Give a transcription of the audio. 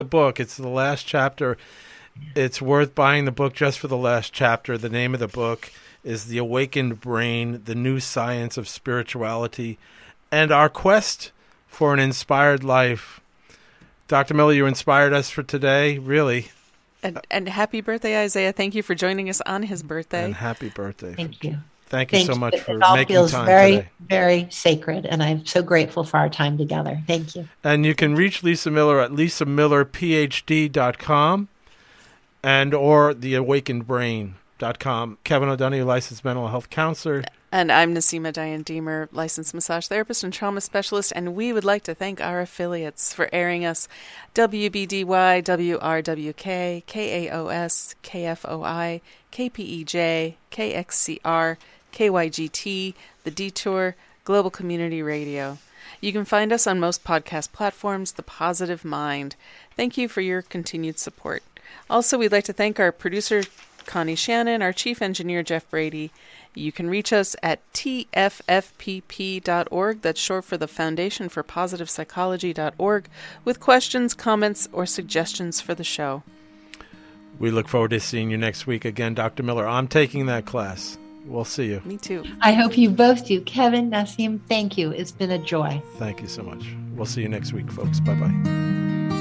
book. It's the last chapter. It's worth buying the book just for the last chapter. The name of the book is The Awakened Brain, The New Science of Spirituality, and Our Quest for an Inspired Life. Dr. Miller, you inspired us for today, really. And happy birthday, Isaiah. Thank you for joining us on his birthday. And happy birthday. Thank you. Thank you so much for it all making feels time very, today. very sacred, and I'm so grateful for our time together. Thank you. And you can reach Lisa Miller at lisamillerphd.com and or theawakenedbrain.com. Kevin O'Donoghue, licensed mental health counselor. And I'm Nasima Diane Deemer, licensed massage therapist and trauma specialist, and we would like to thank our affiliates for airing us: WBDY, WRWK, KAOS, KFOI, KPEJ, KXCR, KYGT, The Detour, Global Community Radio. You can find us on most podcast platforms, The Positive Mind. Thank you for your continued support. Also, we'd like to thank our producer, Connie Shannon, our chief engineer, Jeff Brady. You can reach us at tffpp.org, that's short for the Foundation for Positive Psychology.org, with questions, comments, or suggestions for the show. We look forward to seeing you next week again, Dr. Miller. I'm taking that class. We'll see you. Me too. I hope you both do. Kevin, Nassim, thank you. It's been a joy. Thank you so much. We'll see you next week, folks. Bye-bye.